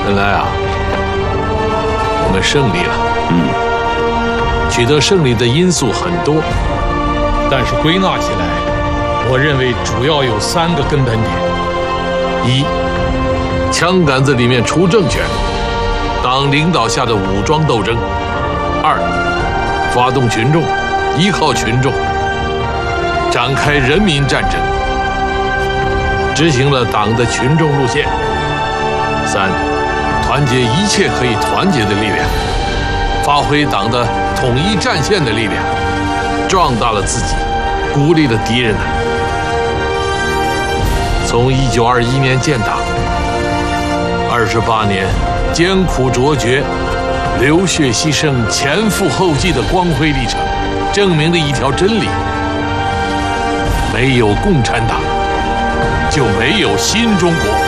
看来啊，我们胜利了。取得胜利的因素很多， 但是归纳起来，我认为主要有3个根本点： 一，枪杆子里面出政权，党领导下的武装斗争；二，发动群众，依靠群众，展开人民战争，执行了党的群众路线；三，团结一切可以团结的力量，发挥党的统一战线的力量，壮大了自己，孤立了敌人。从1921年建党，28年艰苦卓绝、流血牺牲、前赴后继的光辉历程，证明了一条真理：没有共产党，就没有新中国。